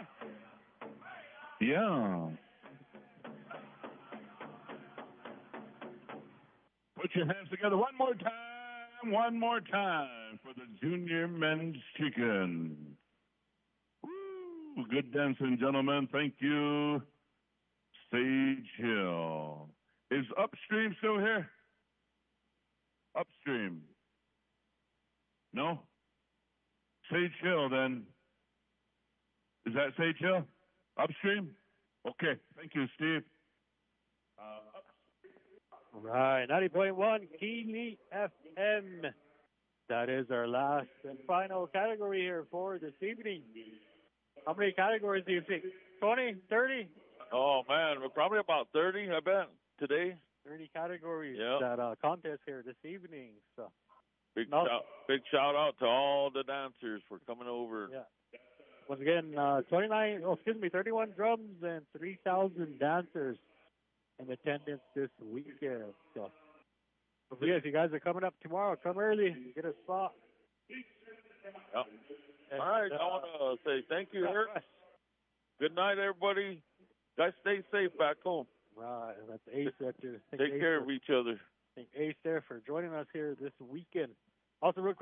Yeah. Put your hands together one more time for the Junior Men's Chicken. Woo, good dancing, gentlemen. Thank you, Sage Hill. Is Upstream still here? Upstream. No? Sage Hill, then. Is that Sage Hill? Upstream? Okay. Thank you, Steve. Right, 90.1 Keeley FM. That is our last and final category here for this evening. How many categories do you think? 20, 30? Oh, man, we're probably about 30, I bet, today. 30 categories Yep. that contest here this evening. So Big shout out to all the dancers for coming over. Yeah. Once again, 31 drums and 3,000 dancers in attendance this weekend. So, if you guys are coming up tomorrow, come early, get a spot. Yep. All right, I want to say thank you, Eric. Good night, everybody. Guys, stay safe back home. Right, that's Ace. Take care of each other. Thank Ace there for joining us here this weekend. Also, real quick.